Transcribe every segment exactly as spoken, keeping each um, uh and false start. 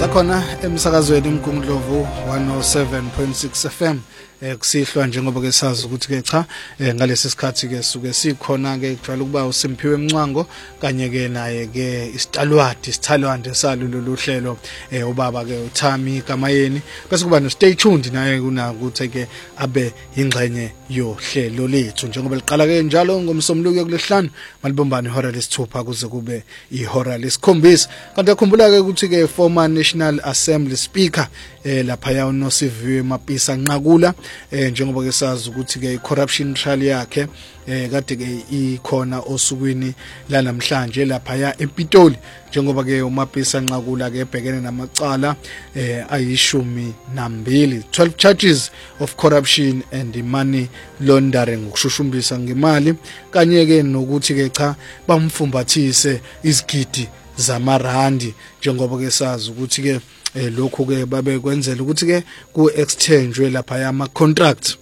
Sakhona emsakazweni iMgungundlovu one oh seven point six F M eh kusihlwa njengoba ke sazi ukuthi ke cha ngalesi sikhathi ke suke sikhona ke kujwayele ukuba uSimphiwe Mncwango kanye ke naye ke isitalwadi isithalwande salo lolu hlelo eh ubaba ke uThami Kamayeni bese kuba no stay tuned naye kuna ukuthi ke abe ingxenye yohlelo lethu njengoba liqala ke njalo ngomsomluko kulesihlanu malibombani ihora lesithupha kuze kube ihora lesikhombisa kanti akhumbula ke ukuthi ke former National Assembly Speaker eh lapha ya uNosiviwe Mapisa Nqakula eh njengoba ke sazi ukuthi ke corruption trial yakhe eh kade ke ikhona osukwini la namhlanje lapha ya ePitoli njengoba ke uMapisa Nqakula ke ebhekene namacala eh ayishumi nambili twelve charges of corruption and money laundering ukushushumbisa ngemali kanye ke nokuthi ke cha bamfumbathise izigidi zamarandi njengoba ke sazi ukuthi ke lokho ke babe kwenzela ukuthi ke ku exchange lapha yama contract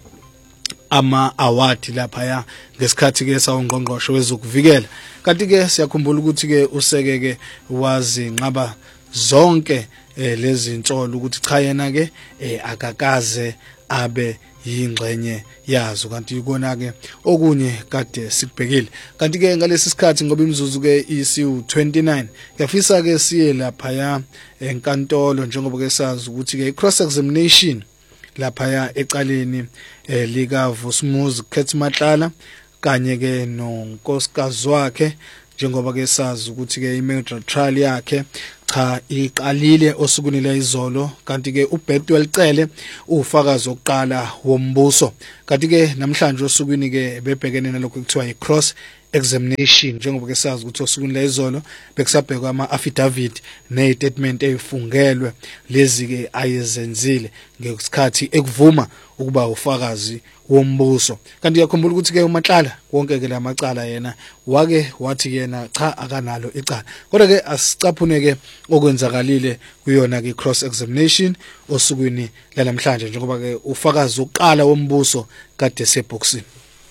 ama award lapha ya ngesikhathi ke sawungqongqosho wezokuvikela kanti ke siyakhumbula ukuthi ke useke ke wazi nqaba zonke lezi insolo ukuthi cha yena ke akakaze abe yingxenye yazo kanti ikona ke okunye kade sikubhekile kanti ke ngalesi sikhathi ngoba imizuzu ke isi u twenty-nine ngiyafisa ke siye lapha ya enkantolo njengoba ke sazi ukuthi ke cross examination lapha ya ecaleni lika Vusumuzi Khetsmatlala kanye ke nonkosikazi wakhe njengoba ke sazi ukuthi ke i-murder trial yakhe cha iqalile osukunile izolo kanti ke uBetwel Cele ufakazi oqala wombuso kanti ke namhlanje osukwini ke bebhekene nalokho kuthiwa i-cross examination njengoba ke sazi ukuthi osukwini izolo bekusabhekwa ama affidavit ne statement ezifungelwe lezi ke ayezenzile ngesikhathi ekuvuma ukuba ufakazi wombuso kanti yakhumbula ukuthi ke uMatlala wonke ke lamacala yena wake wathi yena cha akanalo icala kodwa ke asicaphune ke okwenzakalile kuyona ke cross examination osukwini lalamhlanje njengoba ke ufakazi oqala wombuso kade seboxini.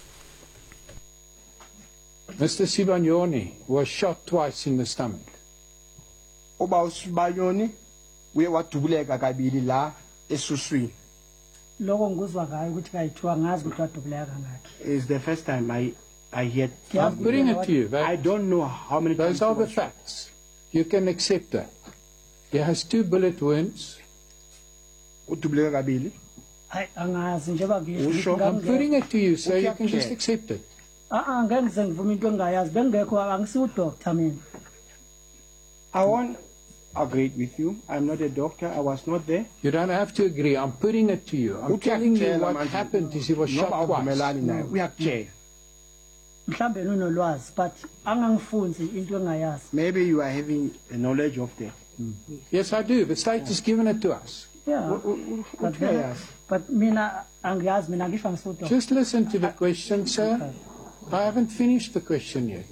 Mister Sibanyoni was shot twice in the stomach. Uba uSibanyoni uye wadubuleka kabili la esuswini. Lokho ngizwa ngayo ukuthi kayithiwa ngazi ukuthi wadubuleka ngakhe. Is the first time I I heard. I'm putting it to you. I don't know how many times. Those are the facts. You can accept that. He has two bullet wounds. Udubuleka kabili. I angazi njengoba ngisho. I'm putting it to you so you can just accept it. Ah ngeke ngize ngivuma into engayazi bengekho angisiwu doctor mina. I won't agree with you. I'm not a doctor. I was not there. You don't have to agree. I'm putting it to you. I'm telling you what happened is he was shot twice. We have chair. Mhlambe unolwazi but angangifunzi into engayazi. Maybe you are having a knowledge of that. Mm. Yes, I do. The state has given it to us. Yeah. But, then, but mina angiyazi mina ngisho angisiwu doctor. Just listen to the question, sir. Okay. I haven't finished the question yet.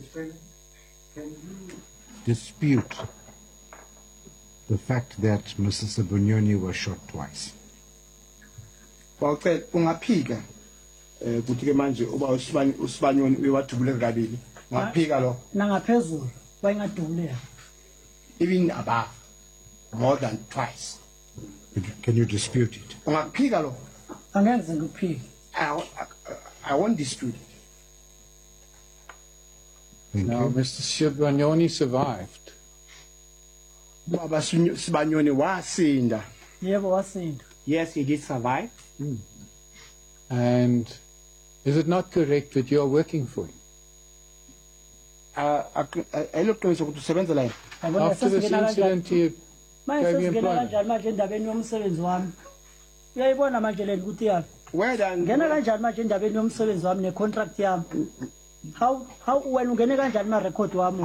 Dispute the fact that Mister Sibanyoni was shot twice. Bawucela ungaphika eh kuthi ke manje uba uSibanyoni uyawadubuleka kabili. Ngaphika lo. Nangaphezulu bayingadubuleka. Even above more than twice. Can you dispute it? Ungaphika lo. Angeke ngiphike. I I won't dispute it. Thank now, you. Mister Sibanyoni survived. Baba Sibanyoni wasinda. Yebo wasinda. Yes, he did survive. Mm. And is it not correct that you are working for him? Uh, I looked at ukuthi usebenza la. After this incident, you gave him employment. Manje endabeni yomsebenzi wami. Uyayibona manje le ukuthi yapi? Where then? Ngena kanjani manje endabeni yomsebenzi wami ne contract yami? How how when ungene kanjani ma record wami?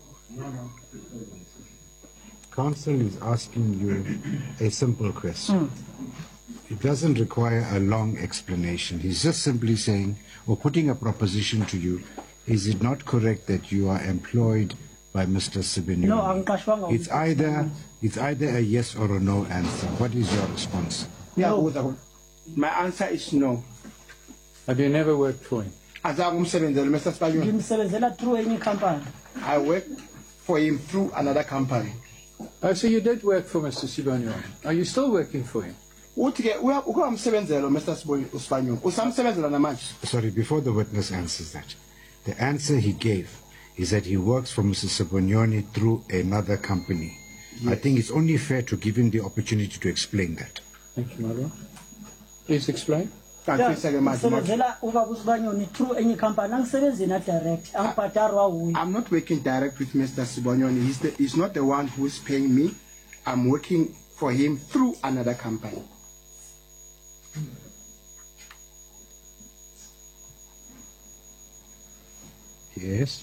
Counsel is asking you a simple question. Mm. It doesn't require a long explanation. He's just simply saying, or putting a proposition to you, is it not correct that you are employed by Mister Sibanyoni? No, angikashwanga. It's either it's either a yes or a no answer. What is your response? No. My answer is no. Have you never worked for him? Azangumsebenzela Mister Sibanyoni. Ngimsebenzela through any company. I work for him through another company. Oh, so you did work for Mister Sibanyoni. Are you still working for him? Uthi ke uya ukwamsebenzela Mister Sibanyoni. Usamsebenzela namanje. Sorry, before the witness answers that, the answer he gave is that he works for Mister Sibanyoni through another company. Yes. I think it's only fair to give him the opportunity to explain that. Thank you, Marwa. Please explain. Kanti seke manje. Sebenzela ubaba uSibanyoni through any company angisebenzi na direct angibhadarwa uyi. I'm not working direct with Mister Sibanyoni. He's the, he's not the one who's paying me. I'm working for him through another company. Yes.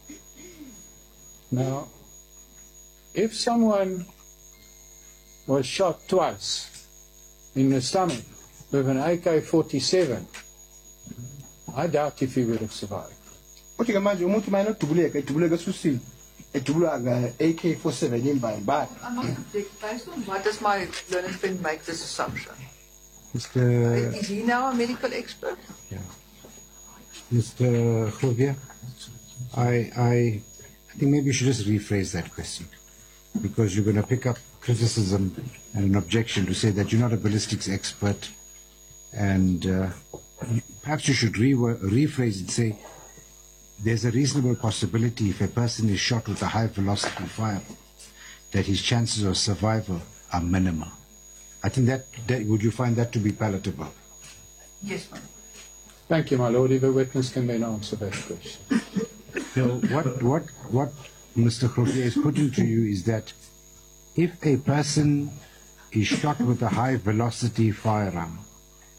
Now, if someone was shot twice in the stomach with an A K forty-seven, I doubt if he would have survived. Uthi ke manje umuntu mayena udubuleka edubuleka esusini edubula nga A K forty-seven imbali but I'm not object- based on what does my learned friend make this assumption? Mister Is he now a medical expert? Yeah. Mister Khobia, I, I, I think maybe you should just rephrase that question, because you're going to pick up criticism and an objection to say that you're not a ballistics expert, and uh, perhaps you should re- rephrase it, say there's a reasonable possibility if a person is shot with a high velocity fire that his chances of survival are minimal. I think that, that would you find that to be palatable? Yes, ma'am. Thank you, my lord. If a witness can then answer that question. So what, what, what Mister Khobia is putting to you is that if a person is shot with a high velocity firearm,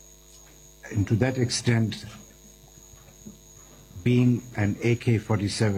and to that extent being an A K forty-seven